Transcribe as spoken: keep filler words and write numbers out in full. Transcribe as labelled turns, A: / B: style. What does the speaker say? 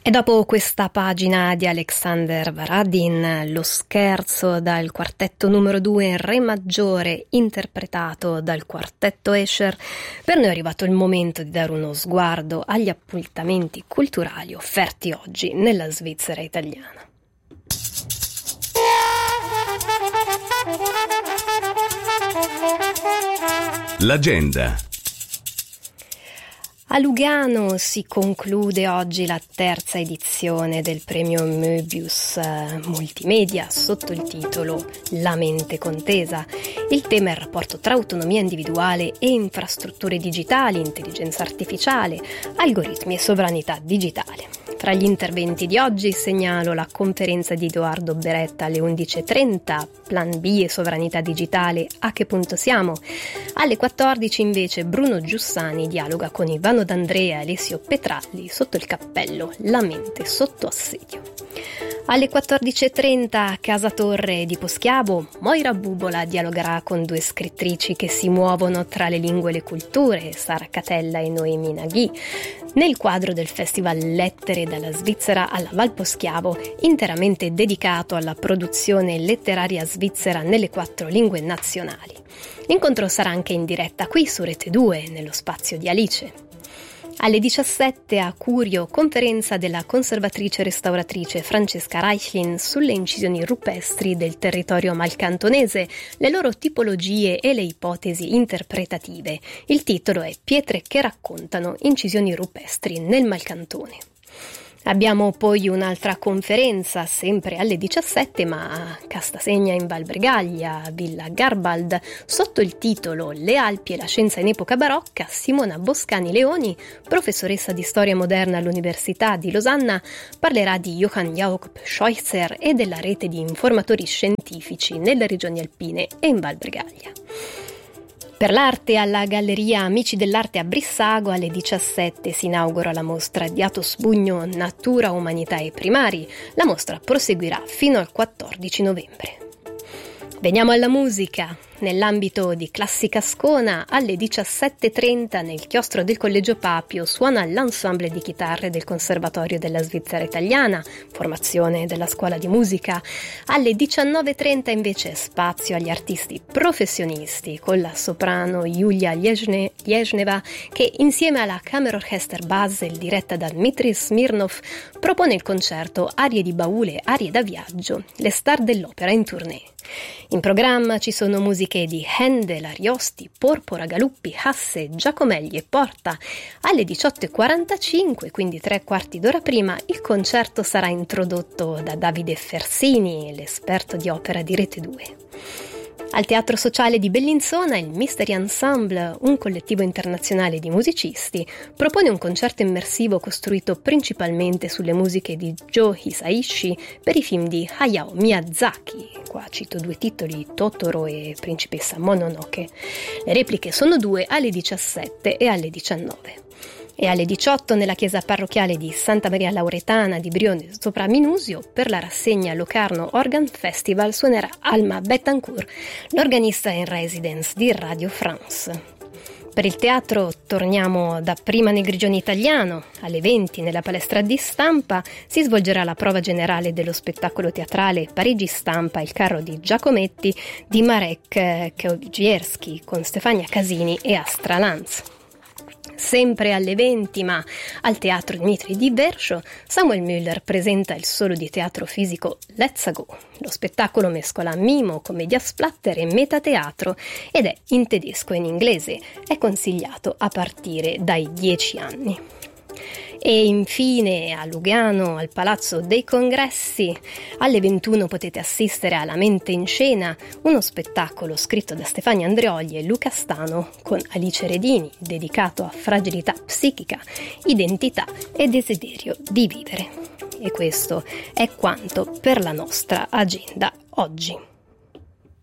A: E dopo questa pagina di Alexander Varadin, lo scherzo dal quartetto numero due in re maggiore interpretato dal quartetto Escher, per noi è arrivato il momento di dare uno sguardo agli appuntamenti culturali offerti oggi nella Svizzera italiana.
B: L'agenda.
A: A Lugano si conclude oggi la terza edizione del premio Möbius Multimedia sotto il titolo La mente contesa. Il tema è il rapporto tra autonomia individuale e infrastrutture digitali, intelligenza artificiale, algoritmi e sovranità digitale. Tra gli interventi di oggi segnalo la conferenza di Edoardo Beretta alle undici e trenta, Plan B e sovranità digitale, a che punto siamo? Alle quattordici invece Bruno Giussani dialoga con Ivano D'Andrea e Alessio Petralli sotto il cappello La mente sotto assedio. Alle quattordici e trenta a Casa Torre di Poschiavo, Moira Bubola dialogherà con due scrittrici che si muovono tra le lingue e le culture, Sara Catella e Noemi Naghi, nel quadro del Festival Lettere dalla Svizzera alla Val Poschiavo, interamente dedicato alla produzione letteraria svizzera nelle quattro lingue nazionali. L'incontro sarà anche in diretta qui su Rete due, nello spazio di Alice. Alle diciassette a Curio, conferenza della conservatrice restauratrice Francesca Reichlin sulle incisioni rupestri del territorio malcantonese, le loro tipologie e le ipotesi interpretative. Il titolo è Pietre che raccontano incisioni rupestri nel Malcantone. Abbiamo poi un'altra conferenza, sempre alle diciassette, ma a Castasegna in Val Bregaglia, Villa Garbald, sotto il titolo Le Alpi e la scienza in epoca barocca. Simona Boscani Leoni, professoressa di storia moderna all'Università di Losanna, parlerà di Johann Jakob Scheuchzer e della rete di informatori scientifici nelle regioni alpine e in Val Bregaglia. Per l'arte, alla Galleria Amici dell'Arte a Brissago alle diciassette si inaugura la mostra di Atos Bugno Natura, Umanità e Primari. La mostra proseguirà fino al quattordici novembre. Veniamo alla musica. Nell'ambito di Classica Ascona, alle diciassette e trenta nel chiostro del Collegio Papio suona l'ensemble di chitarre del Conservatorio della Svizzera Italiana, formazione della scuola di musica. Alle diciannove e trenta invece spazio agli artisti professionisti con la soprano Yulia Lezhneva che insieme alla Kammerorchester Basel diretta da Dmitry Smirnov propone il concerto Arie di baule, arie da viaggio, le star dell'opera in tournée. In programma ci sono musiche di Händel, Ariosti, Porpora, Galuppi, Hasse, Giacomelli e Porta. Alle diciotto e quarantacinque, quindi tre quarti d'ora prima, il concerto sarà introdotto da Davide Fersini, l'esperto di opera di Rete due. Al Teatro Sociale di Bellinzona il Mystery Ensemble, un collettivo internazionale di musicisti, propone un concerto immersivo costruito principalmente sulle musiche di Joe Hisaishi per i film di Hayao Miyazaki. Qua cito due titoli, Totoro e Principessa Mononoke. Le repliche sono due alle diciassette e alle diciannove. E alle diciotto nella chiesa parrocchiale di Santa Maria Lauretana di Brione sopra Minusio per la rassegna Locarno Organ Festival suonerà Alma Bettencourt, l'organista in residence di Radio France. Per il teatro torniamo dapprima nel Grigioni Italiano. Alle venti nella palestra di Stampa si svolgerà la prova generale dello spettacolo teatrale Parigi Stampa, il carro di Giacometti di Marek Kowalski con Stefania Casini e Astra Lanz. Sempre alle venti, ma al Teatro Dmitri di Versho, Samuel Müller presenta il solo di teatro fisico Let's Go. Lo spettacolo mescola mimo, commedia splatter e metateatro ed è in tedesco e in inglese. È consigliato a partire dai dieci anni. E infine a Lugano, al Palazzo dei Congressi, alle ventuno potete assistere alla Mente in Scena, uno spettacolo scritto da Stefania Andreoli e Luca Stano con Alice Redini, dedicato a fragilità psichica, identità e desiderio di vivere. E questo è quanto per la nostra agenda oggi.